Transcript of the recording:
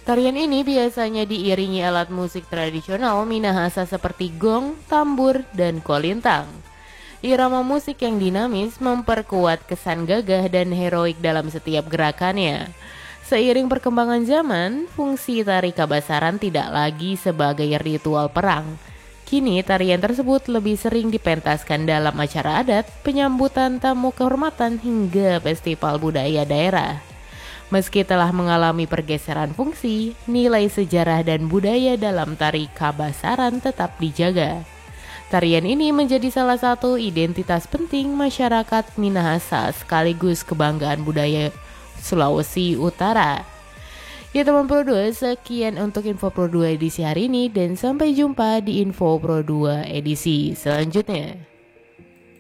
Tarian ini biasanya diiringi alat musik tradisional Minahasa seperti gong, tambur, dan kolintang. Irama musik yang dinamis memperkuat kesan gagah dan heroik dalam setiap gerakannya. Seiring perkembangan zaman, fungsi tari kabasaran tidak lagi sebagai ritual perang. Kini tarian tersebut lebih sering dipentaskan dalam acara adat, penyambutan tamu kehormatan hingga festival budaya daerah. Meski telah mengalami pergeseran fungsi, nilai sejarah dan budaya dalam tari kabasaran tetap dijaga. Tarian ini menjadi salah satu identitas penting masyarakat Minahasa sekaligus kebanggaan budaya Sulawesi Utara. Ya teman Pro 2, sekian untuk Info Pro 2 edisi hari ini dan sampai jumpa di Info Pro 2 edisi selanjutnya.